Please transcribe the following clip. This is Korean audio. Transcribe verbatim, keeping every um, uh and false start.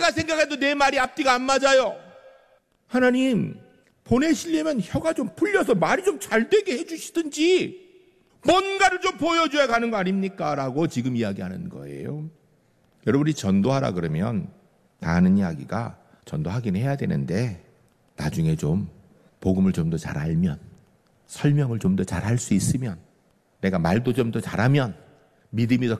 내가 생각해도 내 말이 앞뒤가 안 맞아요. 하나님, 보내시려면 혀가 좀 풀려서 말이 좀 잘 되게 해주시든지 뭔가를 좀 보여줘야 가는 거 아닙니까? 라고 지금 이야기하는 거예요. 여러분이 전도하라 그러면 다 하는 이야기가 전도하긴 해야 되는데 나중에 좀 복음을 좀 더 잘 알면, 설명을 좀 더 잘 할 수 있으면, 내가 말도 좀 더 잘하면, 믿음이 더